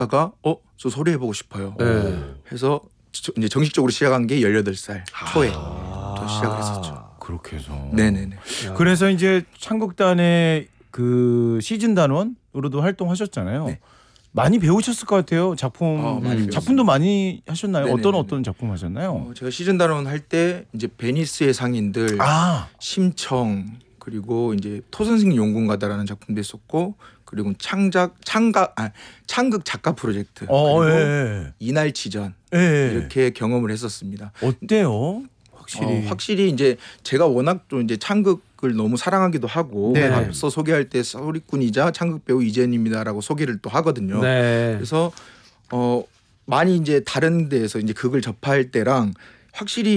하다가 저 소리 해보고 싶어요. 네. 해서 이제 정식적으로 시작한 게 18살 초에 저 시작을 했었죠. 그렇게 해서. 네네네. 그래서 이제 창극단의 그 시즌 단원으로도 활동하셨잖아요. 네. 많이 배우셨을 것 같아요. 작품 많이 작품도 많이 하셨나요? 네네네네. 어떤 작품 하셨나요? 제가 시즌 단원 할 때 이제 베니스의 상인들, 심청 그리고 이제 토선생 용궁가다라는 작품도 했었고 그리고 창극 작가 프로젝트 그리고 예. 이날치전 예. 이렇게 경험을 했었습니다. 어때요? 확실히 이제 제가 워낙 또 이제 창극을 너무 사랑하기도 하고 네. 앞서 소개할 때 소리꾼이자 창극 배우 이재현입니다라고 소개를 또 하거든요. 네. 그래서 많이 이제 다른 데에서 이제 극을 접할 때랑 확실히